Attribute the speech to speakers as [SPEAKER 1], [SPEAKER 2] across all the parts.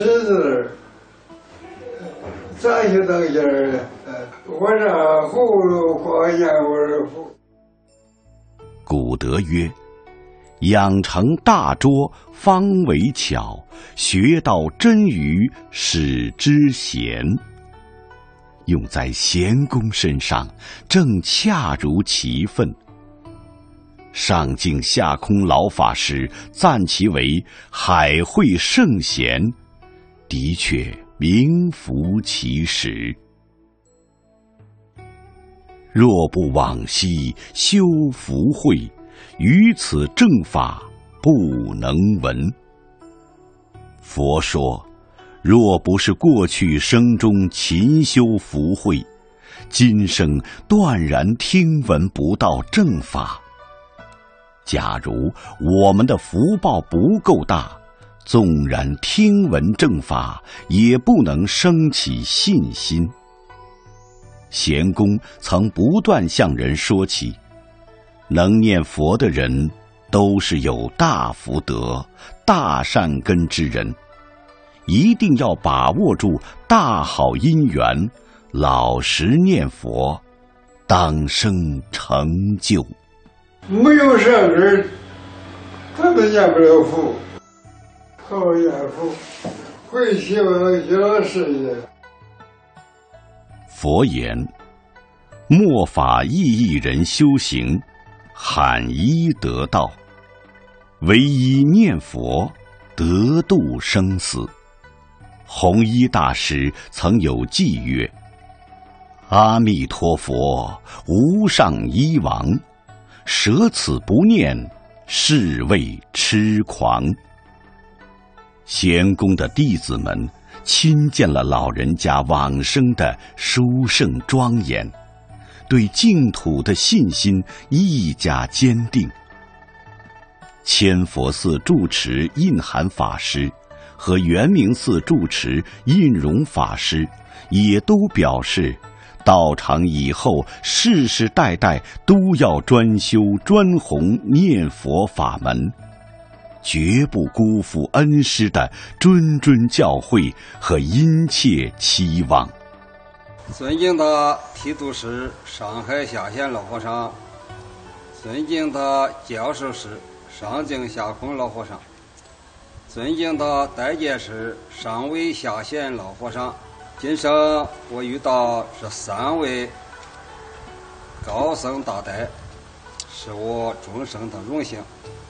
[SPEAKER 1] 是咱就当家儿，我这葫芦光烟味乎。
[SPEAKER 2] 古德曰：“养成大拙，方为巧；学到真语，使之贤。”用在贤公身上，正恰如其分。上敬下空老法师赞其为海会圣贤，的确名副其实。若不往昔修福慧，于此正法不能闻。佛说，若不是过去生中勤修福慧，今生断然听闻不到正法。假如我们的福报不够大，纵然听闻正法，也不能升起信心。贤公曾不断向人说起，能念佛的人都是有大福德、大善根之人，一定要把握住大好因缘，老实念佛，当生成就。
[SPEAKER 1] 没有善根，他们念不了佛，靠念佛会希望小事业。
[SPEAKER 2] 佛言：末法意义人修行，罕一得道。唯一念佛，得度生死。弘一大师曾有偈曰：“阿弥陀佛，无上医王，舍此不念，是谓痴狂。”贤公的弟子们亲见了老人家往生的殊胜庄严，对净土的信心愈加坚定。千佛寺住持印涵法师和圆明寺住持印容法师也都表示，道场以后世世代代都要专修专弘念佛法门，绝不辜负恩师的谆谆教诲和殷切期望。
[SPEAKER 3] 尊敬的提督师上海下县老和尚，尊敬的教授师上敬下空老和尚，尊敬的代监师上位下县老和尚，今生我遇到这3位高僧大德，是我终生的荣幸。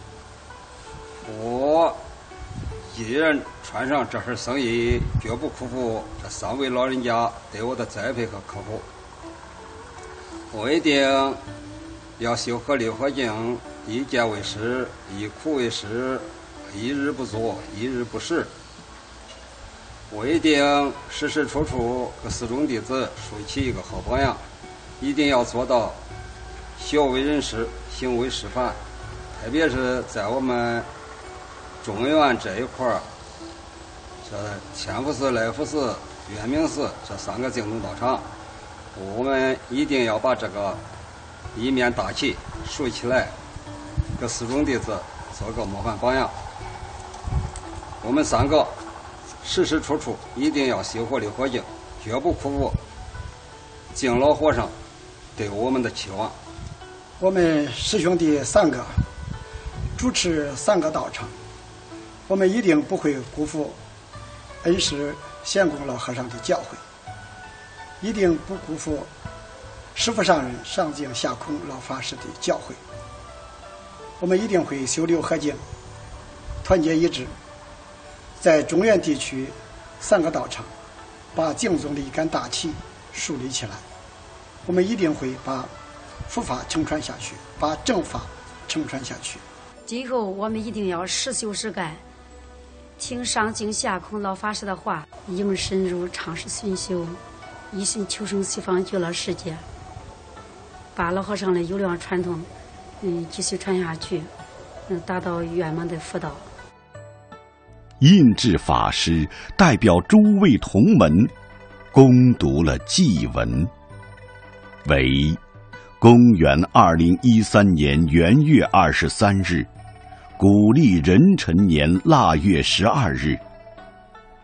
[SPEAKER 3] 我一人穿上这份僧衣，绝不辜负这3位老人家对我的栽培和呵护。我一定要修合六合敬，一戒为师，一苦为师，一日不作，一日不食。我一定时时处处给寺中弟子树起一个好榜样，一定要做到学为人师，行为示范。特别是在我们中原这一块儿，这千佛寺、来福寺、圆明寺这3个净土道场，我们一定要把这个一面大旗竖起来，给寺中弟子做个模范榜样。我们3个时时处处一定要修活六合敬，绝不辜负敬老和尚对我们的期望。
[SPEAKER 4] 我们师兄弟3个主持3个道场，我们一定不会辜负恩师贤公老和尚的教诲，一定不辜负师父上人上敬下空老法师的教诲。我们一定会修六合敬，团结一致，在中原地区3个道场把净宗的一杆大旗树立起来。我们一定会把佛法承传下去，把正法承传下去。
[SPEAKER 5] 今后我们一定要实修实干，听上敬下空老法师的话，应深入常识熏修，一心求生西方极乐世界，把老和尚的优良传统继续传下去，达到圆满的佛道。
[SPEAKER 2] 印智法师代表诸位同门恭读了祭文，为公元2013年元月23日，古历壬辰年腊月12日。